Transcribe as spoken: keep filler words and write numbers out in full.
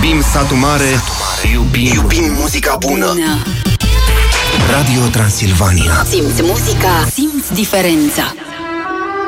Iubim Satul Mare, Satul Mare. Iubim, iubim muzica bună. bună. Radio Transilvania. Simți muzica, simți diferența.